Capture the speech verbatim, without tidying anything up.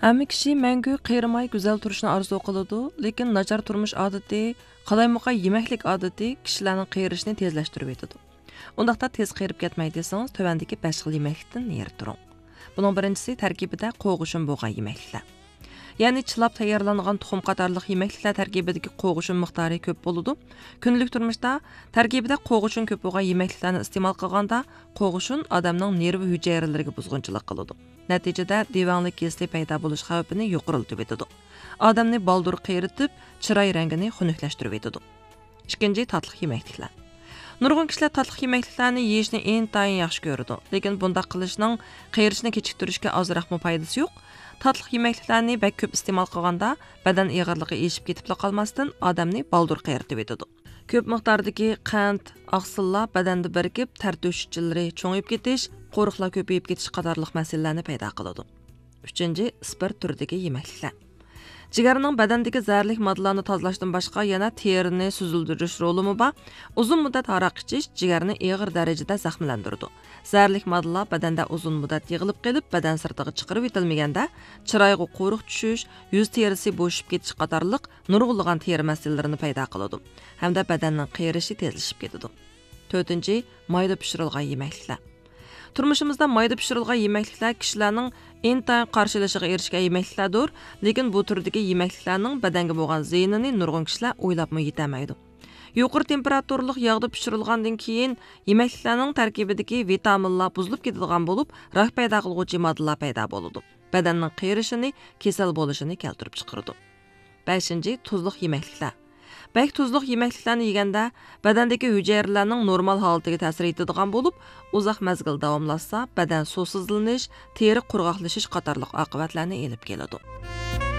Hamma kishi mangu qiyramay go'zal turishni orzu qiladi, lekin nachar turmush odati, qalaymaqay yemaklik odati kishilarning qiyirishini tezlashtirib etadi. Undaqda tez qiyirib ketmay desangiz, tövandagi besh xil yemaklikdan yeri turing. Buning birinchisi tarkibida qo'g'ishim bo'lgan yemakliklar. Ya'ni chilab tayyorlangan tuxum qatorliq yemakliklar tarkibidagi qo'g'ishim miqdori ko'p bo'ladi. Kunlik turmushda tarkibida qo'g'ishim ko'p bo'lgan yemakliklarni iste'mol qilganda, qo'g'ishim odamning nerv hujayralariga buzg'unchilik qiladi. Natijada devonlik kesli paydo bo'lish xavfini yuqoriltib etadi. Odamni baldur qiyritib, chiroy rangini xunuklashtirib etadi. Ikkinchi tatliq yemakliklar. Nurg'un kishilar tatliq yemakliklarni yeyishni intayin yaxshi ko'radi, lekin bundaq qilishning qiyirishni kechiktirishga ozroqmi foydasi yo'q. Tatliq yemakliklarni bak ko'p iste'mol qilganda badan ig'irligi eshib ketib qolmasdan odamni baldur qiyritib etadi. Ko'p miqdordagi qand, oqsillar badanda birikib, tartishchilari cho'ngib ketish, qo'riqlar ko'payib ketish qatorliq masalalarni paydo qiladi. Uchinchi, sport turidagi yemakliklar. Jigarning badandagi zararli moddalarni tozalashdan boshqa yana terini suzildirish rolimi bor. Uzun muddat aroq ichish jigarni og'ir darajada zaxmlantiradi. Zararli moddalar badanda uzun muddat yig'ilib qolib, badan sirtiga chiqarib etilmaganda, chiroyga qo'riq tushish, yuz terisi bo'shib ketish qatorliq nurg'ulg'an teri masalalarini paydo qiladi. Hamda badanning qiyirishi tezlashib ketadi. To'rtinchi, mayda pishirilgan yemakliklar. Turmushimizda mayda pishirilgan yemakliklar kishilarning intayin qarshilashiga erishgan yemakliklardir, lekin bu turdagi yemakliklarning badanga bo'lgan ziyinini nurg'un kishilar o'ylabmi yetamaydi. Yuqori temperaturali yog'da pishirilgandan keyin yemakliklarning tarkibidagi vitaminlar buzilib ketadigan bo'lib, rak paydo qiluvchi moddalar paydo bo'ladi. Badanning qiyirishini, kasal bo'lishini keltirib chiqaradi. beshinchi, tuzliq yemakliklar. Bak tuzliq yemakliklarni yeganda badandagi hujayralarning normal holatiga ta'sir etadigan bo'lib, uzoq mazgil davomlashsa, badan suvsizlanish, teri qurg'oqlashish qatorliq oqibatlarni elib keladi.